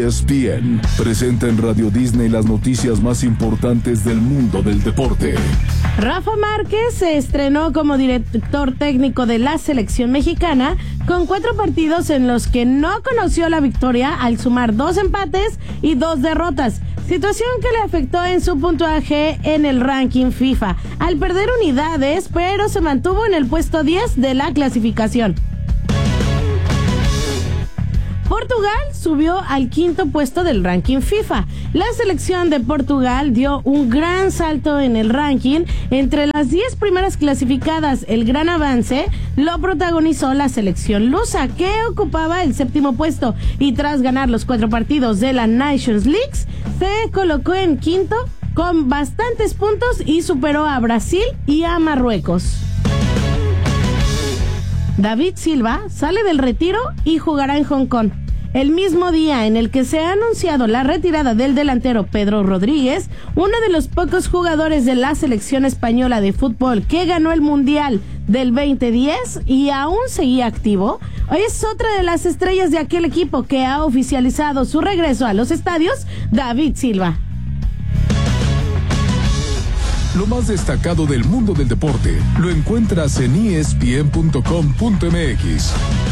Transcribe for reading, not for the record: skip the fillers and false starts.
ESPN presenta en Radio Disney las noticias más importantes del mundo del deporte. Rafa Márquez se estrenó como director técnico de la selección mexicana con 4 partidos en los que no conoció la victoria al sumar 2 empates y 2 derrotas, situación que le afectó en su puntuaje en el ranking FIFA, al perder unidades, pero se mantuvo en el puesto 10 de la clasificación. Portugal subió al 5º puesto del ranking FIFA. La selección de Portugal dio un gran salto en el ranking. Entre las 10 primeras clasificadas, el gran avance lo protagonizó la selección lusa, que ocupaba el 7º puesto y tras ganar los 4 partidos de la Nations League, se colocó en 5º con bastantes puntos y superó a Brasil y a Marruecos. David Silva sale del retiro y jugará en Hong Kong. El mismo día en el que se ha anunciado la retirada del delantero Pedro Rodríguez, uno de los pocos jugadores de la selección española de fútbol que ganó el Mundial del 2010 y aún seguía activo, es otra de las estrellas de aquel equipo que ha oficializado su regreso a los estadios, David Silva. Lo más destacado del mundo del deporte lo encuentras en ESPN.com.mx.